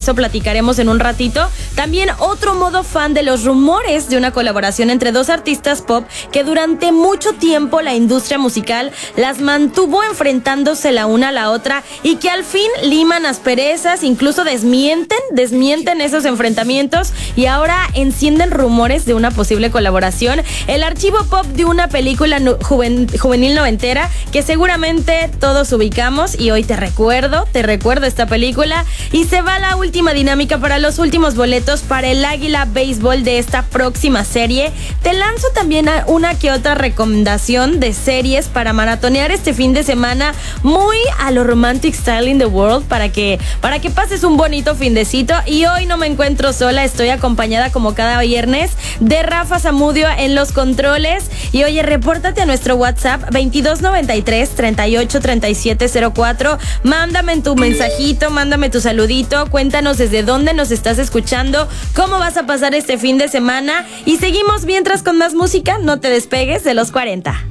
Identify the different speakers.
Speaker 1: eso platicaremos en un ratito. También otro modo fan de los rumores de una colaboración entre dos artistas pop que durante mucho tiempo la industria musical las mantuvo enfrentándose la una a la otra y que al fin liman asperezas, incluso desmienten esos enfrentamientos y ahora encienden rumores de una posible colaboración. El archivo pop de una película juvenil noventera que seguramente todos ubicamos y hoy te recuerdo esta película y se va la última dinámica para los últimos boletos para el Águila Béisbol de esta próxima serie. Te lanzo también una que otra recomendación de series para maratonear este fin de semana muy a lo Romantic Style in the World para que pases un bonito findecito. Y hoy no me encuentro sola, estoy acompañada como cada viernes de Rafa Zamudio en los controles. Y oye, repórtate a nuestro WhatsApp 2293 38 37 04. Mándame tu mensajito, mándame tu saludito, cuéntanos desde dónde nos estás escuchando, cómo vas a pasar este fin de semana y seguimos mientras con más música. No te despegues de los 40.